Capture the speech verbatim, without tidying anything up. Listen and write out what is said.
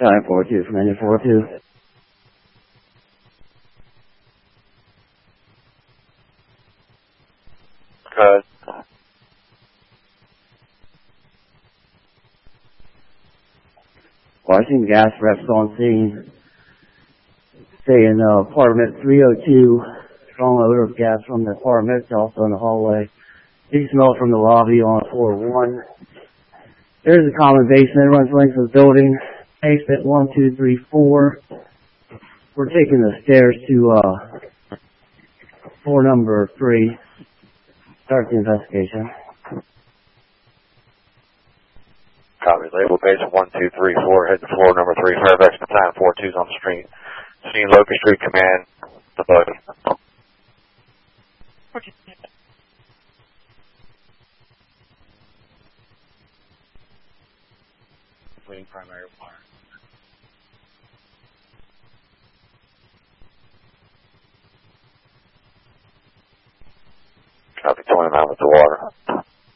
Time four two from engine four two. Good. Watching gas reps on scene. Stay in uh, apartment three oh two. Strong odor of gas from the apartment. It's also in the hallway. You can smell it from the lobby on floor one. There's a common basement. It runs length of the building. Basement one, two, three, four. We're taking the stairs to uh, floor number three. Start the investigation. Copy. Label base one, two, three, four. Head to floor number three. Fairfax Battalion four two's on the street. Scene Locust Street Command. The buggy. Completing primary wire. Copy. twenty-nine with the water.